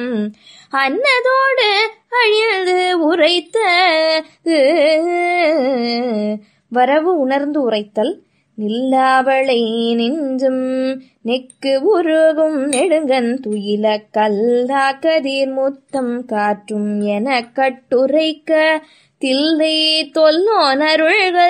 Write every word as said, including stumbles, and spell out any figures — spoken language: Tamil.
அன்னதோடு அழிந்து உரைத்த வரவு உணர்ந்து உரைத்தல். நில்லாவளை நின்றும் நெக்கு உருகும் நெடுங்கன் துயில கல்லா கதிர் முத்தம் காற்றும் என கட்டுரைக்க தில்லை தொல்லோன் அருள்கள்